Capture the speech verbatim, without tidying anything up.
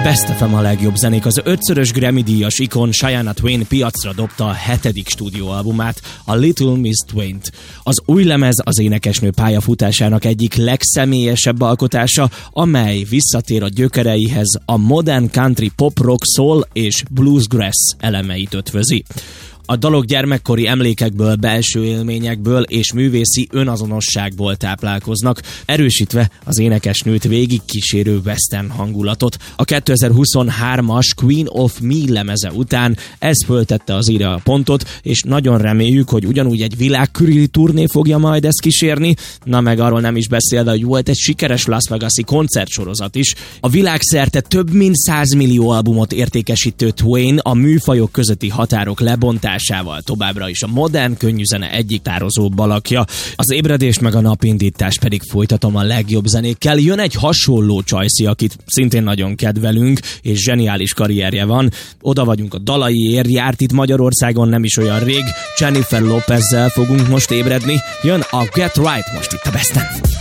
Best ef em a legjobb zenék. Az ötszörös Grammy-díjas ikon Shania Twain piacra dobta a hetedik stúdióalbumát, a Little Miss Twain-t. Az új lemez az énekesnő pályafutásának egyik legszemélyesebb alkotása, amely visszatér a gyökereihez, a modern country, pop, rock, soul és bluegrass elemeit ötvözi. A dalok gyermekkori emlékekből, belső élményekből és művészi önazonosságból táplálkoznak, erősítve az énekesnőt végig kísérő western hangulatot. A kétezer-huszonhármas Queen of Me lemeze után ez föltette az írja a pontot, és nagyon reméljük, hogy ugyanúgy egy világkörüli turné fogja majd ezt kísérni, na meg arról nem is beszélve, hogy volt egy sikeres Las Vegas-i koncertsorozat is. A világszerte több mint száz millió albumot értékesítő Twain a műfajok közötti határok lebontása továbbra is a modern könnyűzene egyik tározóbb alakja. Az ébredés meg a napindítás pedig folytatom a legjobb zenékkel. Jön egy hasonló csajszi, akit szintén nagyon kedvelünk, és zseniális karrierje van. Oda vagyunk a dalaiért, járt itt Magyarországon nem is olyan rég. Jennifer Lopezzel fogunk most ébredni. Jön a Get Right most itt a Besten.